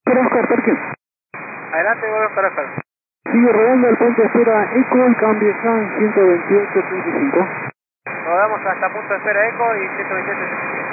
Oscar, parque. Adelante, voy para Oscar. Sigue rodando al punto de espera Eco y cambio San 128.5. Rodamos hasta punto de espera Eco y 128.5.